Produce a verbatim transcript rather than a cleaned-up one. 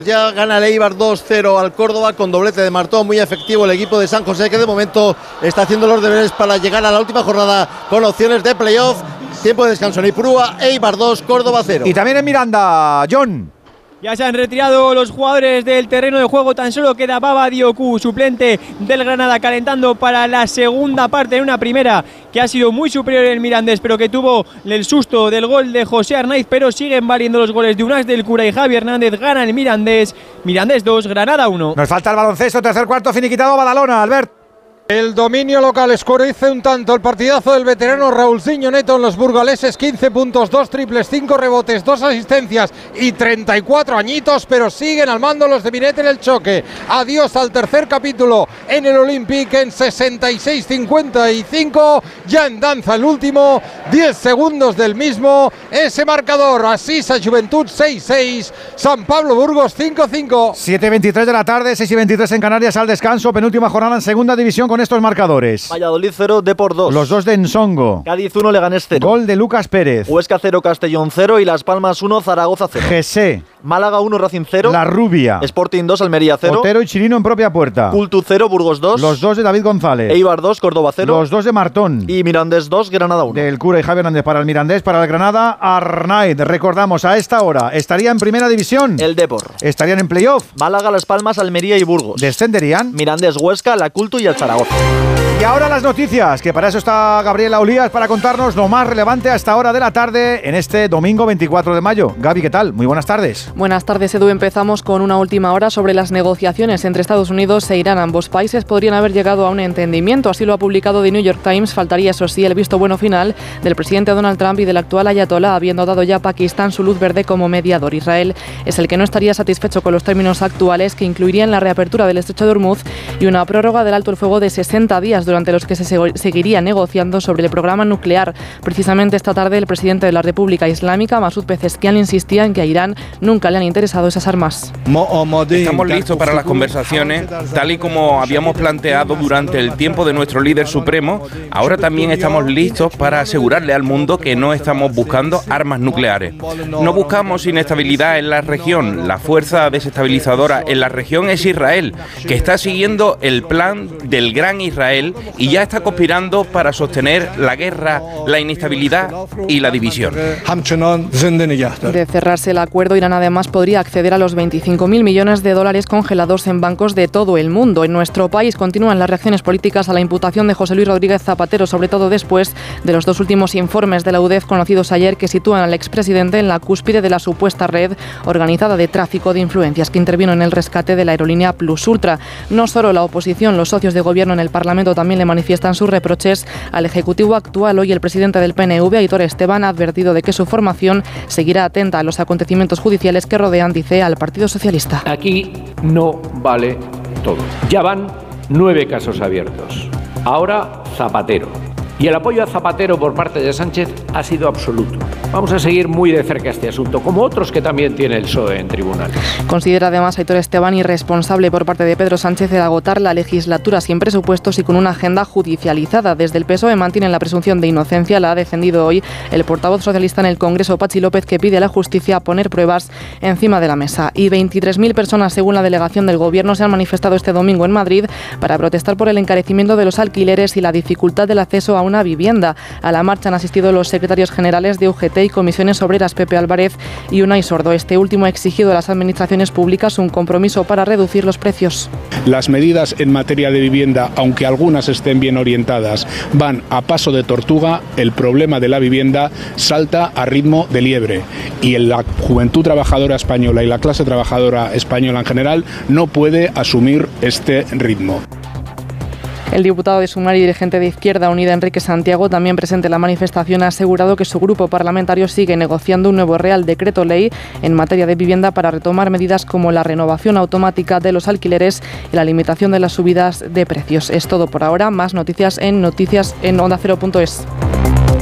Ya gana el Eibar dos cero al Córdoba con doblete de Martón, muy efectivo el equipo de San José, que de momento está haciendo los deberes para llegar a la última jornada con opciones de playoff. Tiempo de descanso en Ipurúa, Eibar dos, Córdoba cero. Y también en Miranda, John. Ya se han retirado los jugadores del terreno de juego, tan solo queda Baba Dioku, suplente del Granada, calentando para la segunda parte en una primera que ha sido muy superior el Mirandés, pero que tuvo el susto del gol de José Arnaiz, pero siguen valiendo los goles de Unas del Cura y Javi Hernández. Gana el Mirandés, Mirandés dos, Granada uno. Nos falta el baloncesto, tercer cuarto finiquitado, Badalona, Albert. El dominio local escurece un tanto el partidazo del veterano Raúlzinho Neto en los burgaleses, quince puntos, dos triples, cinco rebotes, dos asistencias y treinta y cuatro añitos, pero siguen al mando los de Miret en el choque. Adiós al tercer capítulo en el Olympique en sesenta y seis cincuenta y cinco, ya en danza el último, diez segundos del mismo, ese marcador, Asisa Juventud seis seis, San Pablo Burgos cinco cinco. siete y veintitrés de la tarde, seis y veintitrés en Canarias, al descanso, penúltima jornada en segunda división con estos marcadores. Valladolid cero, Depor dos. Los dos de Ensongo. Cádiz uno, Leganés cero. Gol de Lucas Pérez. Huesca cero, Castellón cero y Las Palmas uno, Zaragoza cero. Gesé. Málaga uno, Racing cero. La Rubia. Sporting dos, Almería cero. Otero y Chirino en propia puerta. Cultu cero, Burgos dos. Los dos de David González. Eibar dos, Córdoba cero. Los dos de Martón. Y Mirandés dos, Granada uno. Del Cura y Javi Hernández para el Mirandés, para el Granada, Arnaiz. Recordamos, a esta hora estaría en primera división. El Depor. Estarían en playoff. Málaga, Las Palmas, Almería y Burgos. Descenderían. Mirandés, Huesca, la Cultu y el Zaragoza. Y ahora las noticias, que para eso está Gabriela Olías, para contarnos lo más relevante a esta hora de la tarde en este domingo veinticuatro de mayo. Gaby, ¿qué tal? Muy buenas tardes. Buenas tardes, Edu. Empezamos con una última hora sobre las negociaciones entre Estados Unidos e Irán. Ambos países podrían haber llegado a un entendimiento, así lo ha publicado The New York Times. Faltaría, eso sí, el visto bueno final del presidente Donald Trump y del actual ayatolá, habiendo dado ya a Pakistán su luz verde como mediador. Israel es el que no estaría satisfecho con los términos actuales, que incluirían la reapertura del estrecho de Hormuz y una prórroga del alto el fuego de sesenta días, durante los que se seguiría negociando sobre el programa nuclear. Precisamente esta tarde el presidente de la República Islámica, Masoud Pezeshkian, insistía en que a Irán nunca le han interesado esas armas. Estamos listos para las conversaciones, tal y como habíamos planteado durante el tiempo de nuestro líder supremo. Ahora también estamos listos para asegurarle al mundo que no estamos buscando armas nucleares. No buscamos inestabilidad en la región. La fuerza desestabilizadora en la región es Israel, que está siguiendo el plan del gran Israel y ya está conspirando para sostener la guerra, la inestabilidad y la división. De cerrarse el acuerdo, Irán además podría acceder a los veinticinco mil millones de dólares congelados en bancos de todo el mundo. En nuestro país continúan las reacciones políticas a la imputación de José Luis Rodríguez Zapatero, sobre todo después de los dos últimos informes de la U D E F conocidos ayer, que sitúan al expresidente en la cúspide de la supuesta red organizada de tráfico de influencias que intervino en el rescate de la aerolínea Plus Ultra. No solo la oposición, los socios de gobierno en el Parlamento también le manifiestan sus reproches al Ejecutivo actual. Hoy el presidente del P N V, Aitor Esteban, ha advertido de que su formación seguirá atenta a los acontecimientos judiciales que rodean, dice, al Partido Socialista. Aquí no vale todo. Ya van nueve casos abiertos. Ahora Zapatero. Y el apoyo a Zapatero por parte de Sánchez ha sido absoluto. Vamos a seguir muy de cerca este asunto, como otros que también tiene el P S O E en tribunales. Considera además Aitor Esteban irresponsable por parte de Pedro Sánchez el agotar la legislatura sin presupuestos y con una agenda judicializada. Desde el P S O E mantienen la presunción de inocencia. La ha defendido hoy el portavoz socialista en el Congreso, Patxi López, que pide a la justicia poner pruebas encima de la mesa. Y veintitrés mil personas, según la delegación del Gobierno, se han manifestado este domingo en Madrid para protestar por el encarecimiento de los alquileres y la dificultad del acceso a una vivienda. A la marcha han asistido los secretarios generales de U G T y Comisiones Obreras, Pepe Álvarez y Unai Sordo. Este último ha exigido a las administraciones públicas un compromiso para reducir los precios. Las medidas en materia de vivienda, aunque algunas estén bien orientadas, van a paso de tortuga. El problema de la vivienda salta a ritmo de liebre y la juventud trabajadora española y la clase trabajadora española en general no puede asumir este ritmo. El diputado de Sumar y dirigente de Izquierda Unida, Enrique Santiago, también presente en la manifestación, ha asegurado que su grupo parlamentario sigue negociando un nuevo Real Decreto Ley en materia de vivienda para retomar medidas como la renovación automática de los alquileres y la limitación de las subidas de precios. Es todo por ahora. Más noticias en noticias en onda cero punto es.